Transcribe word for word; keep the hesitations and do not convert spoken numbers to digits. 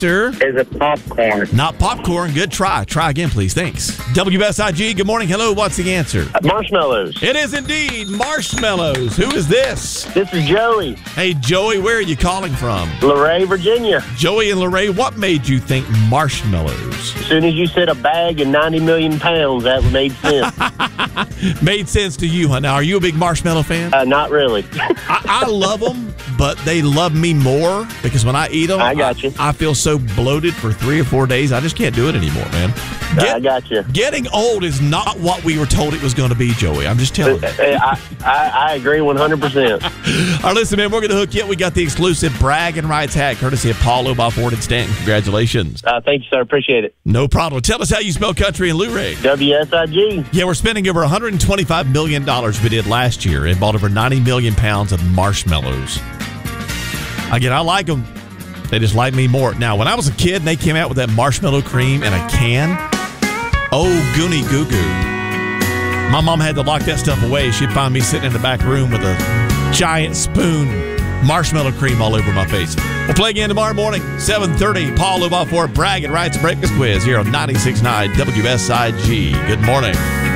answer is it popcorn? not popcorn. Good try. Try again, please. Thanks. W S I G, good morning. Hello, what's the answer? Marshmallows. It is indeed marshmallows. Who is this? This is Joey. Hey, Joey, where are you calling from? Luray, Virginia. Joey and Luray, what made you think marshmallows? As soon as you said a bag and ninety million pounds, that made sense. Made sense to you, huh? Now, are you a big marshmallow fan? uh, not really. I, I love them, but they love me more because when I eat them, I got you. I, I feel so bloated for three or four days. I just can't do it anymore, man. Get, I got you. Getting old is not what we were told it was going to be, Joey. I'm just telling you. I, I, I agree one hundred percent. All right, listen, man, we're going to hook you up. We got the exclusive bragging rights hat courtesy of Paulo by Ford and Stanton. Congratulations. Uh, thank you, sir. Appreciate it. No problem. Tell us how you spell country in Luray. W S I G. Yeah, we're spending over one hundred twenty-five million dollars we did last year and bought over ninety million pounds of marshmallows. Again, I like them. They just like me more. Now, when I was a kid and they came out with that marshmallow cream in a can, oh, goonie goo goo. My mom had to lock that stuff away. She'd find me sitting in the back room with a giant spoon, marshmallow cream all over my face. We'll play again tomorrow morning, seven thirty. Paul Luboff for Bragging Rights Breakfast Quiz here on ninety-six point nine W S I G. Good morning.